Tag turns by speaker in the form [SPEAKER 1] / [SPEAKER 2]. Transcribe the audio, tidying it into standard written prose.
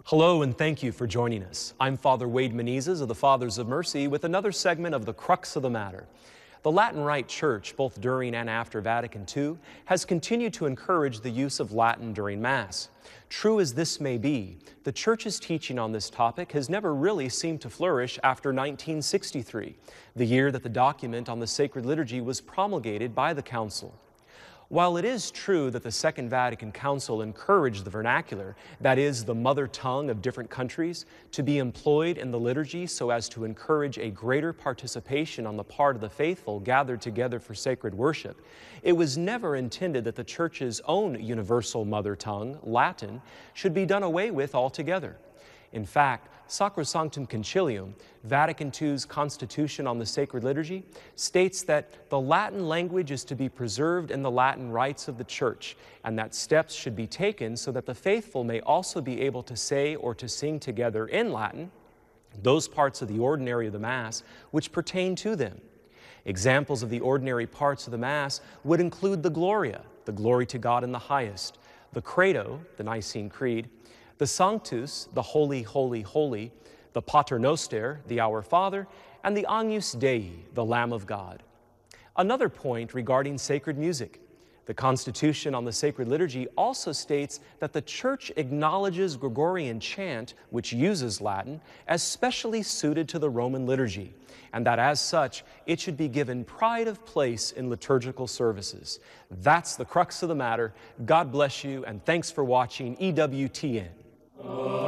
[SPEAKER 1] Hello and thank you for joining us. I'm Father Wade Menezes of the Fathers of Mercy with another segment of The Crux of the Matter. The Latin Rite Church, both during and after Vatican II, has continued to encourage the use of Latin during Mass. True as this may be, the Church's teaching on this topic has never really seemed to flourish after 1963, the year that the document on the sacred liturgy was promulgated by the Council. While it is true that the Second Vatican Council encouraged the vernacular, that is, the mother tongue of different countries, to be employed in the liturgy so as to encourage a greater participation on the part of the faithful gathered together for sacred worship, it was never intended that the Church's own universal mother tongue, Latin, should be done away with altogether. In fact, Sacrosanctum Concilium, Vatican II's Constitution on the Sacred Liturgy, states that the Latin language is to be preserved in the Latin rites of the Church, and that steps should be taken so that the faithful may also be able to say or to sing together in Latin those parts of the ordinary of the Mass which pertain to them. Examples of the ordinary parts of the Mass would include the Gloria, the glory to God in the highest, the Credo, the Nicene Creed, the Sanctus, the Holy, Holy, Holy, the Pater Noster, the Our Father, and the Agnus Dei, the Lamb of God. Another point regarding sacred music. The Constitution on the Sacred Liturgy also states that the Church acknowledges Gregorian chant, which uses Latin, as specially suited to the Roman liturgy, and that as such, it should be given pride of place in liturgical services. That's the crux of the matter. God bless you, and thanks for watching EWTN.